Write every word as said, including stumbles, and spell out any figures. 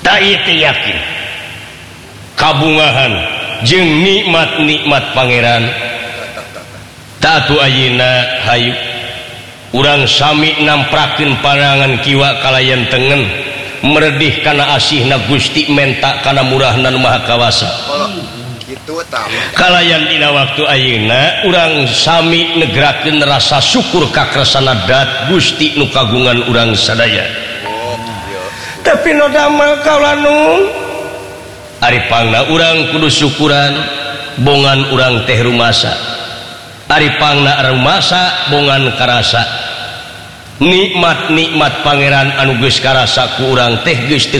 yakin kabungahan jeung nikmat-nikmat pangeran tatu ayeuna hayu urang sami namprakeun panangan kiwa kalayan tengen meredih kana asihna Gusti menta kana murahna nu maha kawasa kalayan dina waktu ayeuna urang sami negrakeun rasa syukur ka kresana dat Gusti nu kagungan urang sadaya tapi no damel kaulanung ari pangna urang kudu syukuran bongan urang teh rumasa ari pangna rumasa bongan karasa nikmat-nikmat pangeran anu geus karasa ku urang teh geus teu